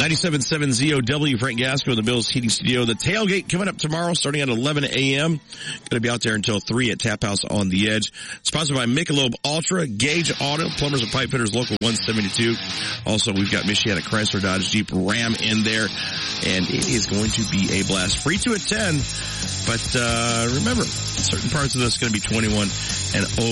97.7 ZOW, Frank Gasco in the Bills Heating Studio. The tailgate coming up tomorrow starting at 11 a.m. Going to be out there until 3 at Tap House on the Edge. Sponsored by Michelob Ultra, Gage Auto, Plumbers and Pipe Fitters, Local 172. Also, we've got Michiana Chrysler Dodge Jeep Ram in there. And it is going to be a blast. Free to attend. But remember, certain parts of this is going to be 21 and over.